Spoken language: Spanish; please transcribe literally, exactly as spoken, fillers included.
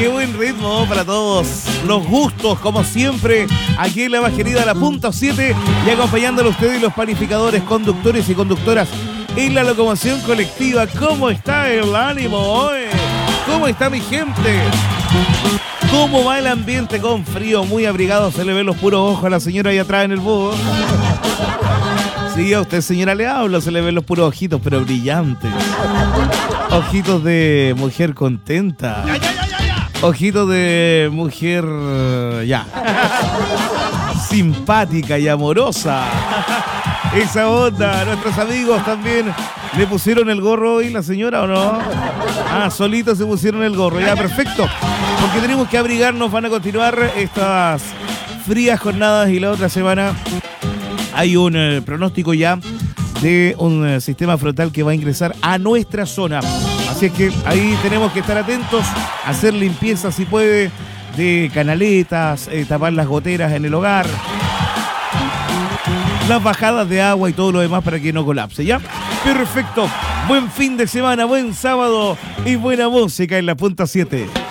Qué buen ritmo para todos los gustos, como siempre, aquí en la más querida La Punta siete y acompañándolo a ustedes los panificadores, conductores y conductoras en la locomoción colectiva. ¿Cómo está el ánimo hoy? ¿Cómo está mi gente? ¿Cómo va el ambiente con frío? Muy abrigado, se le ven los puros ojos a la señora ahí atrás en el búho. Sí, a usted, señora, le hablo, se le ven los puros ojitos, pero brillantes. Ojitos de mujer contenta. Ya, ya, ya, ya, ya. Ojitos de mujer, ya, simpática y amorosa. Esa onda. Nuestros amigos también le pusieron el gorro hoy, la señora, ¿o no? Ah, solitos se pusieron el gorro. Ya, perfecto. Porque tenemos que abrigarnos. Van a continuar estas frías jornadas y la otra semana hay un eh, pronóstico ya de un eh, sistema frontal que va a ingresar a nuestra zona. Así es que ahí tenemos que estar atentos, hacer limpieza si puede de canaletas, eh, tapar las goteras en el hogar, las bajadas de agua y todo lo demás para que no colapse, ¿ya? Perfecto. Buen fin de semana, buen sábado y buena música en La Punta siete.